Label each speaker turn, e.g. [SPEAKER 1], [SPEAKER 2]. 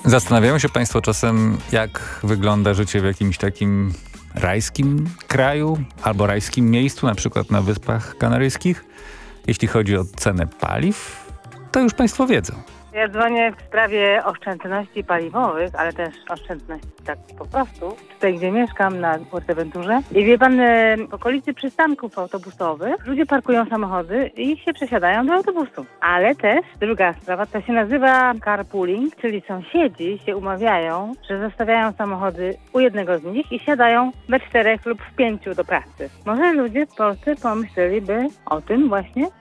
[SPEAKER 1] Zastanawiają się Państwo czasem, jak wygląda życie w jakimś takim rajskim kraju albo rajskim miejscu, na przykład na Wyspach Kanaryjskich? Jeśli chodzi o cenę paliw, to już Państwo wiedzą.
[SPEAKER 2] Ja dzwonię w sprawie oszczędności paliwowych, ale też oszczędności tak po prostu. Tutaj, gdzie mieszkam, na Fuerteventurze. I wie pan, w okolicy przystanków autobusowych ludzie parkują samochody i się przesiadają do autobusu. Ale też druga sprawa, to się nazywa carpooling, czyli sąsiedzi się umawiają, że zostawiają samochody u jednego z nich i siadają we 4 lub w 5 do pracy. Może ludzie w Polsce pomyśleliby o tym właśnie,